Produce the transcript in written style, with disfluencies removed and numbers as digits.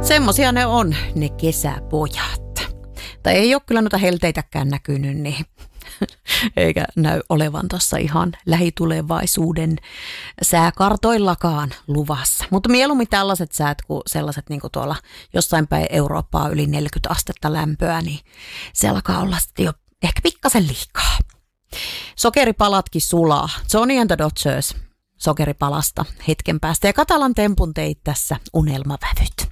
Semmosia ne on, ne kesäpojat. Tai ei ole kyllä noita helteitäkään näkynyt, niin eikä näy olevan tuossa ihan lähitulevaisuuden sääkartoillakaan luvassa. Mutta mieluummin tällaiset säät kuin sellaiset niin kuin tuolla jossain päin Eurooppaa yli 40 astetta lämpöä, niin se alkaa olla sitten jo ehkä pikkasen liikaa. Sokeripalatkin sulaa. Johnny and the Dodgers sokeripalasta hetken päästä ja Katalan tempun teit tässä unelmavävyt.